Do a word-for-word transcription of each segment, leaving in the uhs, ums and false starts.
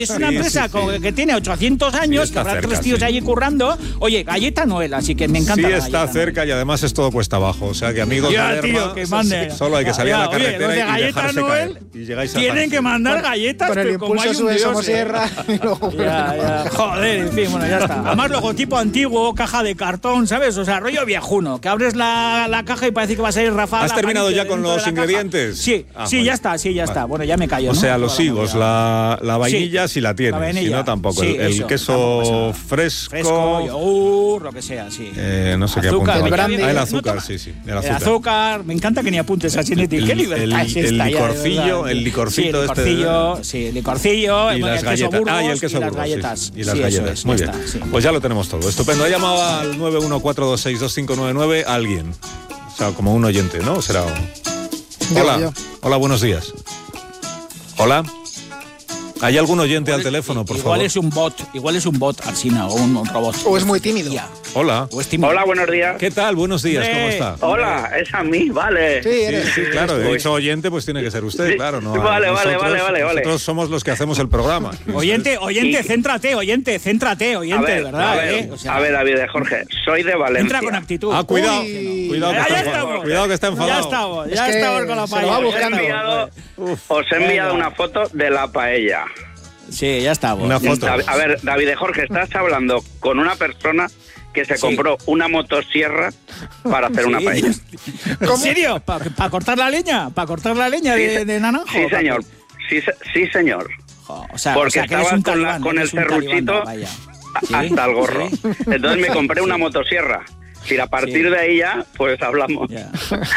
Es una sí, empresa sí, sí. que tiene ochocientos años, sí, que habrá cerca, tres tíos sí. allí currando. Oye, galleta Noel, así que me encanta. Sí, la está cerca Noel. Y además es todo cuesta abajo. O sea que amigos ya, de Lerma, tío, que mande. solo hay que salir ya, a la carretera oye, los de y dejarse Noel caer. Y llegáis a tienen que mandar con, galletas, con el pero impulso como hay sube un Somosierra y luego ya, ya. Joder, en fin, bueno, ya está. Además, logotipo antiguo, caja de cartón, ¿sabes? O sea, rollo viejuno, que abres la, la caja y parece que va a salir Rafael. ¿Has terminado ya con los ingredientes? Sí, ah, sí, vale. ya está, sí, ya está. Bueno, ya me callo. O ¿no? sea, los higos, la, la vainilla sí, si la tienes, si no tampoco. Sí, el, el eso, queso fresco, fresco, yogur, lo que sea, sí. Eh, no sé azúcar, qué apuntar. el ah, el azúcar, no sí, sí. El azúcar. azúcar. El azúcar, me encanta que ni apuntes así, Neti. Qué libertad es esta. El licorcillo, el licorcito sí, el licorcillo, este. Sí, el licorcillo, y el las galletas. Burgos, ah, y el queso y las Burgos, galletas. Sí, sí. Y las sí, galletas. Es, Muy bien. está, sí. Pues ya lo tenemos todo. Estupendo. Ha llamado al nueve uno cuatro dos seis dos cinco nueve nueve a alguien. O sea, como un oyente, ¿no? Será. Hola. Yo, yo. Hola, buenos días. Hola. ¿Hay algún oyente igual, al teléfono, por igual favor? Igual es un bot, igual es un bot, Alsina, o un, un robot. O es muy tímido. Hola. O es tímido. Hola, buenos días. ¿Qué tal? Buenos días, eh, ¿cómo está? Hola, es a mí, vale. Sí, eres, sí, sí claro, he dicho oyente, pues tiene que ser usted, sí, claro. No, vale, nosotros, vale, vale, vale. Nosotros somos los que hacemos el programa. Oyente, oyente, y... céntrate, oyente, céntrate, oyente, ver, de verdad. A ver, eh, o sea, a ver, David de Jorge, soy de Valencia. Entra con actitud. Ah, cuidado, Uy, cuidado, que ya, está ya enfadado, estamos. cuidado que está enfadado. Ya estamos, ya es estamos con la paella. Os he enviado, os he enviado una foto de la paella. Sí, ya estamos. Una foto. A, a ver, David de Jorge, estás hablando con una persona que se sí. compró una motosierra para hacer sí. una paella. ¿En serio? ¿Para pa cortar la leña? ¿Para cortar la leña sí, de, de naranjo? Sí, señor. Sí, sí señor. Jo, o sea, Porque o sea, que estaba un con, talibán, la, con el serruchito ¿Sí? hasta el gorro. ¿Sí? Entonces me compré una motosierra. Si a partir sí. de ahí ya, pues hablamos. Yeah.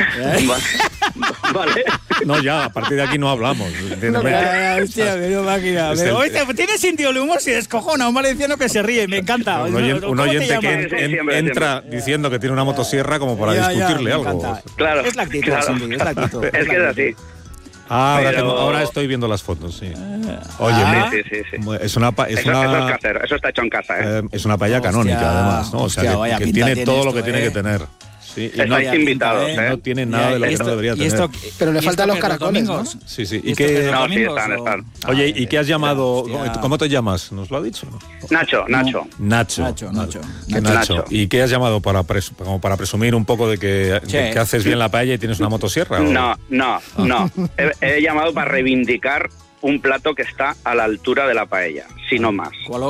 Vale. No, ya, a partir de aquí no hablamos. No, ya, ya, hostia, pero máquina. Pero, oye, tiene sentido el humor si descojona, un valenciano que se ríe, me encanta. Un oyente, un oyente que en, sí, en, siempre, entra siempre. diciendo que tiene una motosierra como para ya, discutirle ya, algo. Claro, es la actitud, claro. Cindy, es la actitud. Es que es así. Ah, ahora, Pero... tengo, ahora estoy viendo las fotos, sí. Oye, ah, sí, sí, sí. es una... Es eso, una eso es casero, eso está hecho en casa, ¿eh? eh es una paella hostia, canónica, además, ¿no? O sea, hostia, que, que tiene todo esto, lo que eh. tiene que tener. Sí, y Estáis no, invitados, pinta, ¿eh? No tiene nada de lo que esto, no debería tener. Esto, pero le faltan los caracoles, los ¿no? Sí, sí. ¿Y, ¿Y qué? No, sí, están, o... están. Oye, ¿y qué has llamado? Hostia. ¿Cómo te llamas? ¿Nos lo ha dicho? Nacho, Nacho. Nacho. Nacho, Nacho. Nacho. Nacho. ¿Y qué has llamado para pres como para presumir un poco de que, sí. de que haces bien la paella y tienes una motosierra? ¿o? No, no, no. he, he llamado para reivindicar un plato que está a la altura de la paella, si no más.